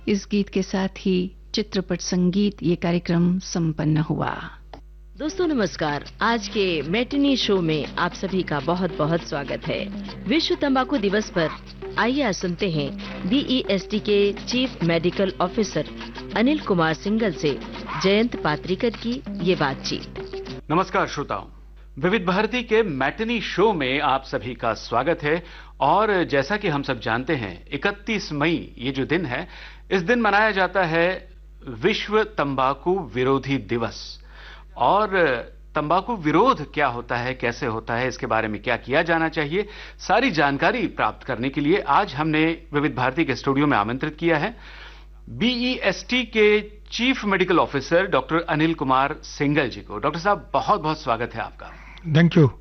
इस गीत के साथ ही चित्रपट संगीत ये कार्यक्रम संपन्न हुआ। दोस्तों नमस्कार। आज के मैटिनी शो में आप सभी का बहुत बहुत स्वागत है। विश्व तंबाकू दिवस पर आइए आज सुनते हैं BEST के chief medical officer Anil Kumar Singhal से जयंत पात्रिकर की ये बातचीत। नमस्कार श्रोताओं, विविध भारती के मैटिनी शो में आप सभी का स्वागत है। और जैसा कि हम सब जानते हैं 31 मई ये जो दिन है, इस दिन मनाया जाता है विश्व तंबाकू विरोधी दिवस। और तंबाकू विरोध क्या होता है, कैसे होता है, इसके बारे में क्या किया जाना चाहिए, सारी जानकारी प्राप्त करने के लिए आज हमने विविध भारती के स्टूडियो में आमंत्रित किया है BEST के chief medical officer doctor Anil Kumar Singhal जी को। डॉक्टर साहब, बहुत बहुत स्वागत है आपका। Thank you.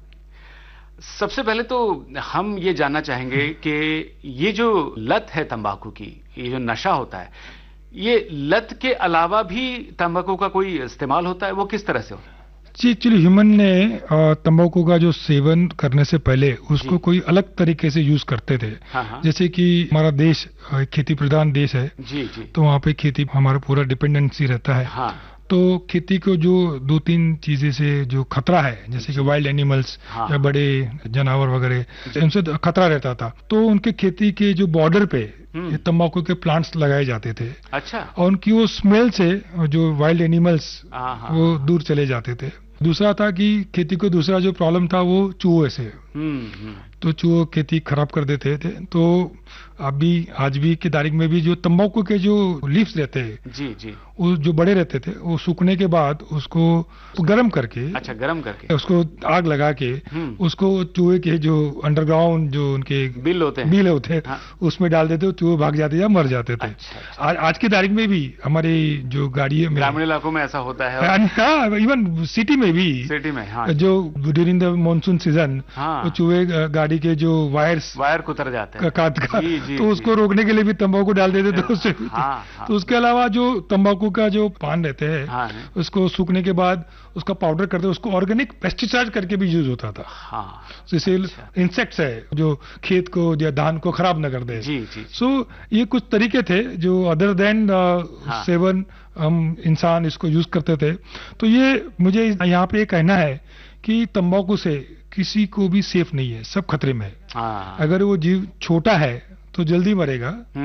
सबसे पहले तो हम ये जानना चाहेंगे कि ये जो लत है तंबाकू की, ये जो नशा होता है, ये लत के अलावा भी तंबाकू का कोई इस्तेमाल होता है, वो किस तरह से होता है? जी, एक्चुअली ह्यूमन ने तंबाकू का जो सेवन करने से पहले उसको कोई अलग तरीके से यूज करते थे। हाँ। जैसे कि हमारा देश खेती प्रधान देश है, जी। तो वहाँ पे खेती हमारा पूरा डिपेंडेंसी रहता है। हाँ। तो खेती को जो 2-3 चीजें से जो खतरा है, जैसे कि वाइल्ड एनिमल्स या बड़े जानवर वगैरह, इनसे खतरा रहता था। तो उनके खेती के जो बॉर्डर पे ये तंबाकू के प्लांट्स लगाए जाते थे। अच्छा। और उनकी वो स्मेल से जो वाइल्ड एनिमल्स वो दूर चले जाते थे। दूसरा था कि खेती को दूसरा जो प्रॉब्लम था वो चूहे से। तो चूहे खेती खराब कर देते थे। तो अभी आज भी की तारीख में भी जो तंबाकू के जो लीव्स रहते हैं, जी, वो जो बड़े रहते थे, वो सूखने के बाद उसको गर्म करके, अच्छा, गर्म करके उसको आग लगा के उसको चूहे के जो अंडरग्राउंड जो उनके बिल होते हैं हाँ। उसमें डाल देते, चूहे भाग जाते या मर जाते थे। अच्छा। आज की तारीख में भी हमारी जो गाड़ी है, ग्रामीण इलाकों में ऐसा होता है। हाँ, इवन सिटी में भी, हाँ। जो ड्यूरिंग द मानसून सीजन चूहे गाड़ी के जो वायर को उतर जाते हैं तो उसको रोकने के लिए भी तंबाकू डाल देते थे उससे। तो उसके अलावा जो तंबाकू का जो पान रहते हैं, उसको सूखने के बाद उसका पाउडर करते, उसको ऑर्गेनिक पेस्टिसाइड करके भी यूज होता था। जैसे इंसेक्ट्स है जो खेत को या धान को खराब न कर दे। सो ये कुछ तरीके थे जो अदर देन सेवन हम इंसान इसको यूज करते थे। तो ये मुझे यहाँ पे कहना है कि तंबाकू से किसी को भी सेफ नहीं है, सब खतरे में है। अगर वो जीव छोटा है तो जल्दी मरेगा,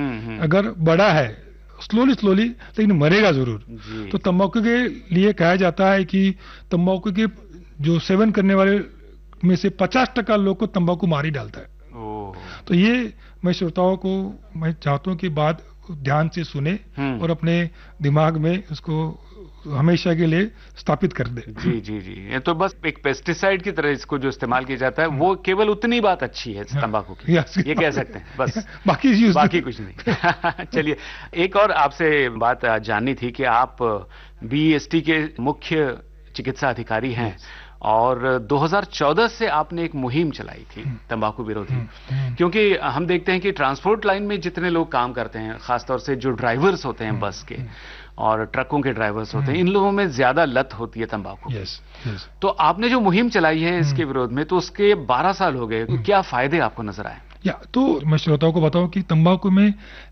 अगर बड़ा है स्लोली लेकिन मरेगा जरूर। तो तंबाकू के लिए कहा जाता है कि तंबाकू के जो सेवन करने वाले में से 50% लोग को तंबाकू मार ही डालता है। तो ये मैं श्रोताओं को मैं चाहता हूँ कि बात ध्यान से सुने और अपने दिमाग में उसको हमेशा के लिए स्थापित कर दे। जी। ये तो बस एक पेस्टिसाइड की तरह इसको जो इस्तेमाल किया जाता है, वो केवल उतनी बात अच्छी है तंबाकू की, ये कह सकते हैं बस। बाकी कुछ नहीं। चलिए, एक और आपसे बात जाननी थी कि आप BEST के मुख्य चिकित्सा अधिकारी हैं और 2014 से आपने एक मुहिम चलाई थी तंबाकू विरोधी। क्योंकि हम देखते हैं कि ट्रांसपोर्ट लाइन में जितने लोग काम करते हैं, खासतौर से जो ड्राइवर्स होते हैं बस के और ट्रकों के ड्राइवर्स होते हैं, इन लोगों में ज्यादा लत होती है तंबाकू की। तो आपने जो मुहिम चलाई है इसके विरोध में, तो उसके 12 साल हो गए, क्या फायदे आपको नजर आए? तो मैं श्रोताओं को बताऊं कि तंबाकू में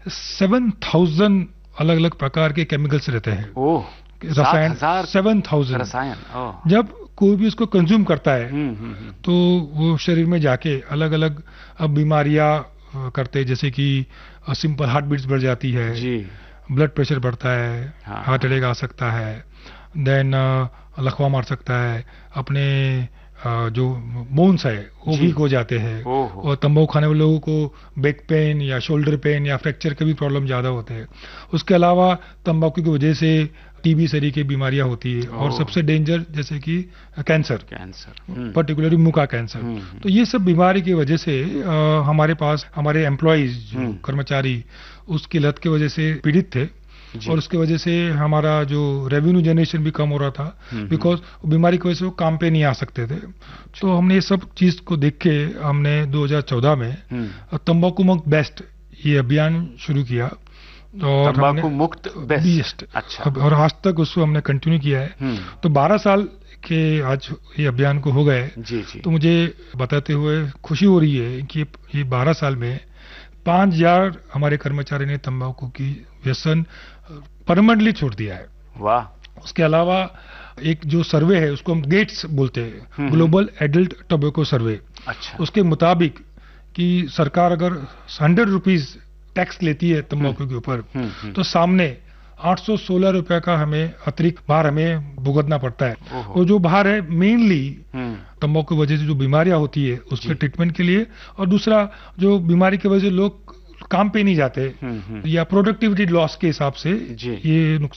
7000 अलग अलग प्रकार के केमिकल्स रहते हैं। रसायन 7000 रसायन। जब कोई भी उसको कंज्यूम करता है तो वो शरीर में जाके अलग अलग बीमारियां करते हैं, जैसे कि सिंपल हार्ट बीट्स बढ़ जाती है, ब्लड प्रेशर बढ़ता है, हार्ट अटैक आ सकता है, देन लकवा मार सकता है, अपने जो बोन्स है वो वीक हो जाते हैं। और तंबाकू खाने वाले लोगों को बैक पेन या शोल्डर पेन या फ्रैक्चर के भी प्रॉब्लम ज्यादा होते हैं। उसके अलावा तंबाकू की वजह से TB सरी की बीमारियां होती है और सबसे डेंजर जैसे कि कैंसर, पर्टिकुलरली मुंह का कैंसर। तो ये सब बीमारी की वजह से हमारे पास हमारे एम्प्लॉइज कर्मचारी उसकी लत की वजह से पीड़ित थे और उसकी वजह से हमारा जो रेवेन्यू जनरेशन भी कम हो रहा था, बिकॉज बीमारी की वजह से वो काम पे नहीं आ सकते थे। तो हमने ये सब चीज को देख के हमने 2014 में तंबाकू मुक्त बेस्ट ये अभियान शुरू किया और तंबाकू मुक्त बेस्ट। अच्छा। और आज तक उसको हमने कंटिन्यू किया है। तो 12 साल के आज ये अभियान को हो गए। जी। तो मुझे बताते हुए खुशी हो रही है कि ये 12 साल में 5,000 हमारे कर्मचारी ने तंबाकू की व्यसन परमानेंटली छोड़ दिया है। वाह। उसके अलावा एक जो सर्वे है उसको हम गेट्स बोलते हैं, ग्लोबल एडल्ट टोबैको सर्वे। अच्छा। उसके मुताबिक कि सरकार अगर 100 रुपीज टैक्स लेती है तंबाकू के ऊपर, तो सामने 816 रुपए का हमें अतिरिक्त भार हमें भुगतना पड़ता है। और जो भार है मेनली तंबाकू की वजह से जो बीमारियां होती है उसके ट्रीटमेंट के लिए, और दूसरा जो बीमारी की वजह से लोग काम पे नहीं जाते या प्रोडक्टिविटी लॉस के हिसाब से ये